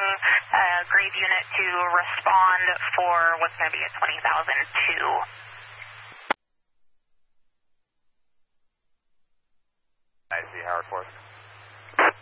grade unit to respond for what's going to be a 20,002. I see Howard Force.